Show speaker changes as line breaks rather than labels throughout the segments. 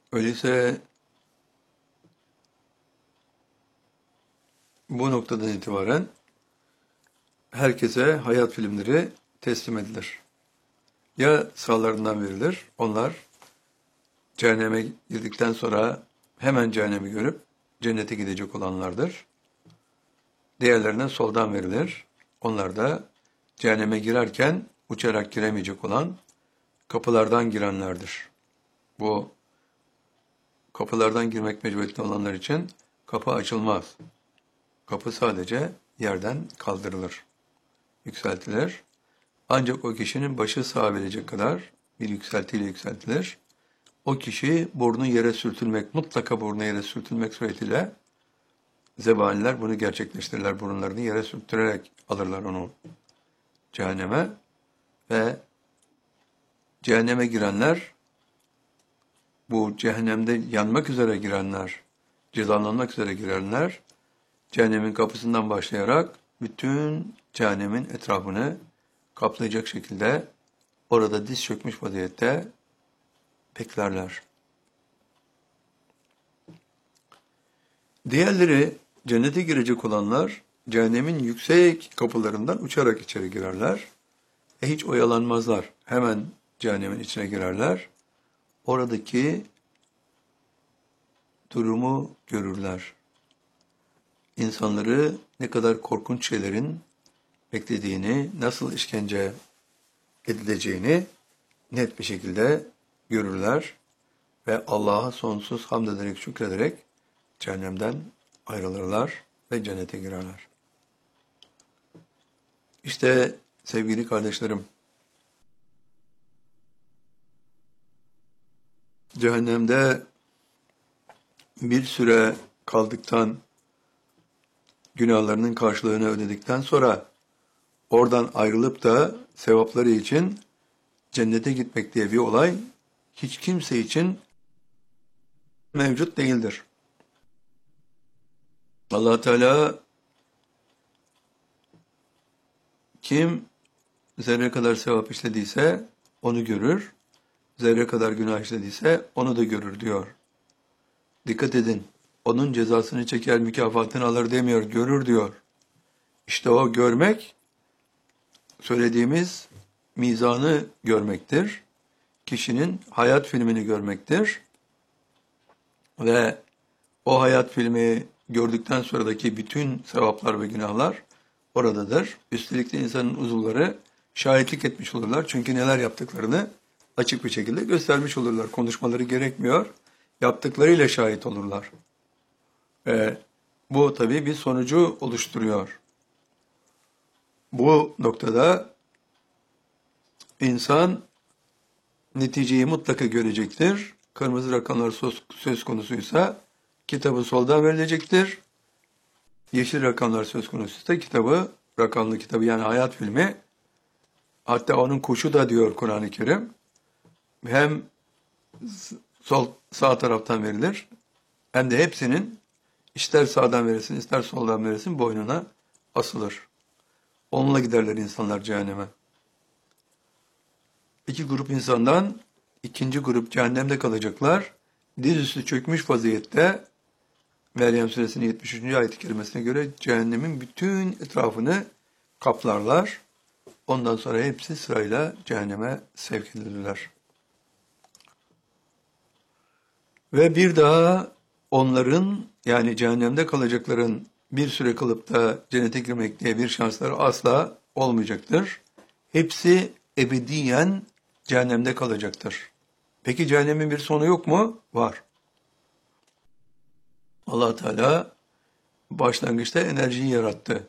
Öyleyse bu noktadan itibaren herkese hayat filmleri teslim edilir. Ya sağlarından verilir, onlar cehenneme girdikten sonra hemen cehennemi görüp cennete gidecek olanlardır. Diğerlerine soldan verilir. Onlar da cehenneme girerken uçarak giremeyecek olan kapılardan girenlerdir. Bu kapılardan girmek mecburiyetli olanlar için kapı açılmaz. Kapı sadece yerden kaldırılır, yükseltilir. Ancak o kişinin başı sığabilecek kadar bir yükseltiyle yükseltilir. O kişi burnu yere sürtülmek, mutlaka burnu yere sürtülmek suretiyle zebaniler bunu gerçekleştirirler. Burunlarını yere sürttürerek alırlar onu cehenneme ve cehenneme girenler, bu cehennemde yanmak üzere girenler, cezalanmak üzere girenler, cehennemin kapısından başlayarak bütün cehennemin etrafını kaplayacak şekilde orada diz çökmüş vaziyette beklerler. Diğerleri, cennete girecek olanlar, cehennemin yüksek kapılarından uçarak içeri girerler. Hiç oyalanmazlar. Hemen cehennemin içine girerler. Oradaki durumu görürler. İnsanları ne kadar korkunç şeylerin beklediğini, nasıl işkence edileceğini net bir şekilde görürler ve Allah'a sonsuz hamd ederek, şükrederek cehennemden ayrılırlar ve cennete girerler. İşte sevgili kardeşlerim, cehennemde bir süre kaldıktan, günahlarının karşılığını ödedikten sonra oradan ayrılıp da sevapları için cennete gitmek diye bir olay hiç kimse için mevcut değildir. Allah Teala kim zerre kadar sevap işlediyse onu görür, zerre kadar günah işlediyse onu da görür diyor. Dikkat edin, onun cezasını çeker, mükafatını alır demiyor, görür diyor. İşte o görmek, söylediğimiz mizanı görmektir. Kişinin hayat filmini görmektir. Ve o hayat filmi gördükten sonraki bütün sevaplar ve günahlar oradadır. Üstelik de insanın uzuvları şahitlik etmiş olurlar. Çünkü neler yaptıklarını açık bir şekilde göstermiş olurlar. Konuşmaları gerekmiyor. Yaptıklarıyla şahit olurlar. Ve bu tabii bir sonucu oluşturuyor. Bu noktada insan neticeyi mutlaka görecektir. Kırmızı rakamlar söz konusuysa kitabı soldan verilecektir. Yeşil rakamlar söz konusuysa kitabı, rakamlı kitabı yani hayat filmi, hatta onun kuşu da diyor Kur'an-ı Kerim, hem sağ taraftan verilir hem de hepsinin ister sağdan verilsin ister soldan verilsin boynuna asılır. Onunla giderler insanlar cehenneme. İki grup insandan ikinci grup cehennemde kalacaklar. Dizüstü çökmüş vaziyette Meryem Suresinin 73. ayet-i kerimesine göre cehennemin bütün etrafını kaplarlar. Ondan sonra hepsi sırayla cehenneme sevk edilirler. Ve bir daha onların, yani cehennemde kalacakların bir süre kalıp da cennete girmek diye bir şansları asla olmayacaktır. Hepsi ebediyen cehennemde kalacaktır. Peki cehennemin bir sonu yok mu? Var. Allah Teala başlangıçta enerjiyi yarattı.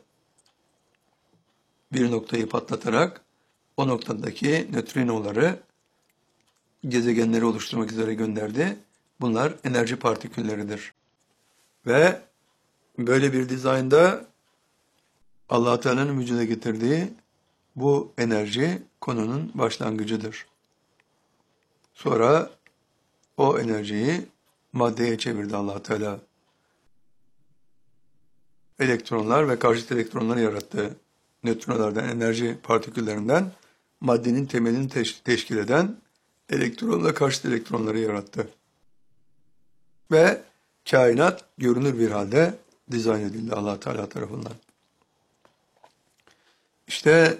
Bir noktayı patlatarak o noktadaki nötrinoları gezegenleri oluşturmak üzere gönderdi. Bunlar enerji partikülleridir. Ve böyle bir dizaynda Allah Teala'nın vücuda getirdiği bu enerji konunun başlangıcıdır. Sonra o enerjiyi maddeye çevirdi Allah Teala. Elektronlar ve karşıt elektronları yarattı. Nötrinolardan, enerji partiküllerinden maddenin temelini teşkil eden elektron ve karşıt elektronları yarattı. Ve kainat görünür bir halde dizayn edildi Allah Teala tarafından. İşte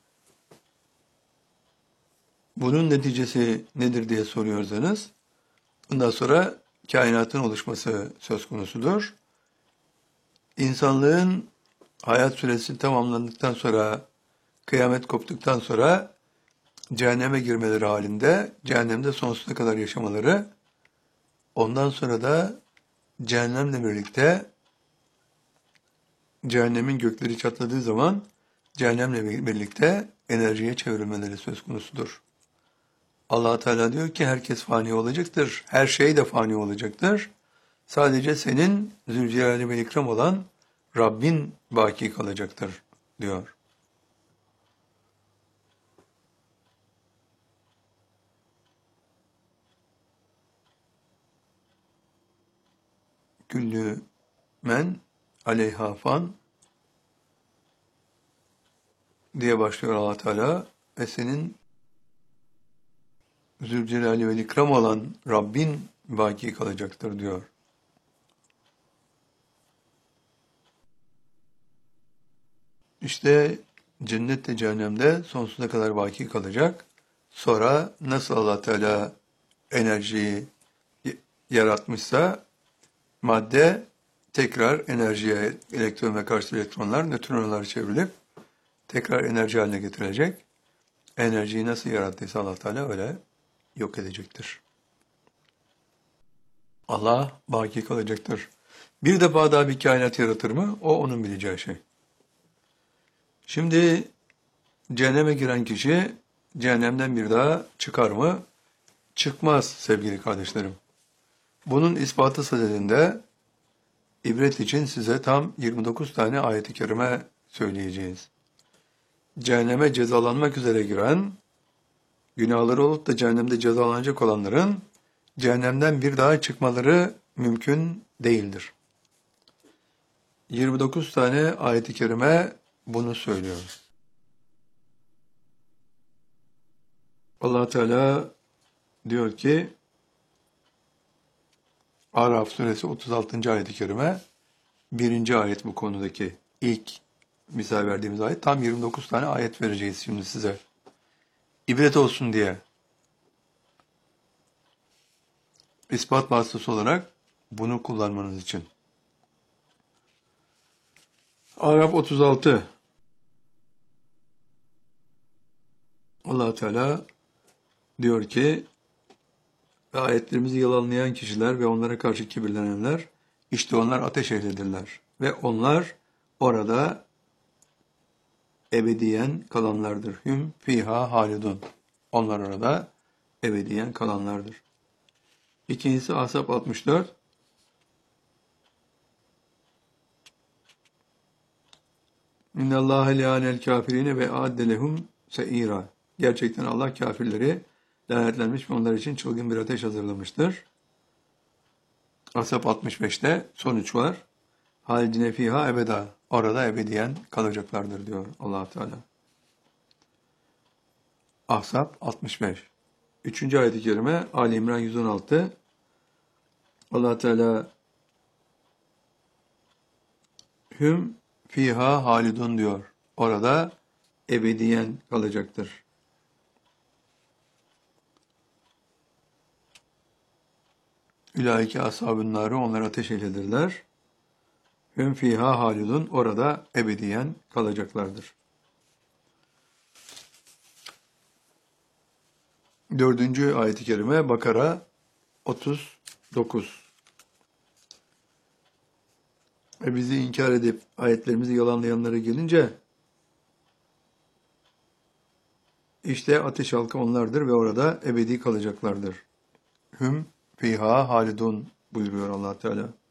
bunun neticesi nedir diye soruyorsanız, bundan sonra kainatın oluşması söz konusudur. İnsanlığın hayat süresi tamamlandıktan sonra, kıyamet koptuktan sonra cehenneme girmeleri halinde, cehennemde sonsuza kadar yaşamaları, ondan sonra da cehennemle birlikte, cehennemin gökleri çatladığı zaman, cehennemle birlikte enerjiye çevrilmeleri söz konusudur. Allah Teala diyor ki herkes fani olacaktır, her şey de fani olacaktır. Sadece senin Zülcelal'i ve İkram olan Rabbin baki kalacaktır diyor. Küllü men aleyha fan diye başlıyor Allah Teala ve senin Zülcelal'i ve İkram olan Rabbin baki kalacaktır diyor. İşte cennette cehennemde sonsuza kadar baki kalacak. Sonra nasıl Allah Teala enerjiyi yaratmışsa madde tekrar enerjiye, elektron ve karşı elektronlar, nötronlar çevrilip tekrar enerji haline getirecek. Enerjiyi nasıl yarattıysa Allah Teala öyle yok edecektir. Allah baki kalacaktır. Bir defa daha bir kainat yaratır mı? O onun bileceği şey. Şimdi cehenneme giren kişi cehennemden bir daha çıkar mı? Çıkmaz sevgili kardeşlerim. Bunun ispatı sadedinde ibret için size tam 29 tane ayet-i kerime söyleyeceğiz. Cehenneme cezalanmak üzere giren, günahları olup da cehennemde cezalanacak olanların cehennemden bir daha çıkmaları mümkün değildir. 29 tane ayet-i kerime bunu söylüyor. Allah Teala diyor ki Araf suresi 36. ayet-i kerime 1. ayet bu konudaki ilk misal verdiğimiz ayet. Tam 29 tane ayet vereceğiz şimdi size. İbret olsun diye. İspat vasıtası olarak bunu kullanmanız için. Araf 36. Allah Teala diyor ki ve ayetlerimizi yalanlayan kişiler ve onlara karşı kibirlenenler, işte onlar ateş ehlidirler. Ve onlar orada ebediyen kalanlardır. Hüm fiha halidun. Onlar orada ebediyen kalanlardır. İkincisi Ahzab 64. İnnallâhe leânel kâfirîne ve a'adde lehum se'îrâ. Gerçekten Allah kafirleri lanetlenmiş ve onlar için çılgın bir ateş hazırlamıştır. Ahzab 65'te sonuç var. Halidine fiha ebeda. Orada ebediyen kalacaklardır diyor Allah Teala. Ahzab 65. 3. ayet-i kerime Ali İmran 116. Allah Teala hüm fiha halidun diyor. Orada ebediyen kalacaktır. Ülaike ashab-ın nâri, onlar ateş ehlidirler. Hüm fiha halidun, orada ebediyen kalacaklardır. 4. ayet-i kerime Bakara 39. Ve bizi inkar edip ayetlerimizi yalanlayanlara gelince işte ateş halkı onlardır ve orada ebedi kalacaklardır. Hüm fiha halidun buyuruyor Allah Teala.